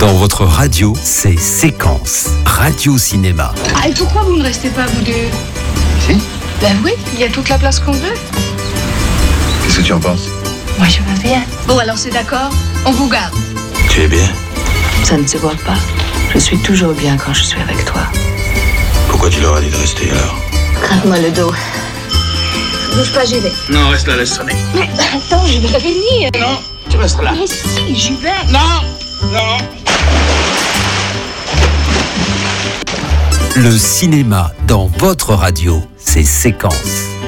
Dans votre radio, c'est Séquence, radio-cinéma. Ah, et pourquoi vous ne restez pas, vous deux? Si. Ben oui, il y a toute la place qu'on veut. Qu'est-ce que tu en penses? Moi, je veux bien. Bon, alors c'est d'accord, on vous garde. Tu es bien? Ça ne se voit pas. Je suis toujours bien quand je suis avec toi. Pourquoi tu leur as dit de rester alors? Crève-moi le dos. Bouge pas, j'y vais. Non, reste là, laisse sonner. Mais attends, je vais venir. Non, tu restes là. Mais si, j'y vais. Non, non. Le cinéma dans votre radio, c'est Séquence.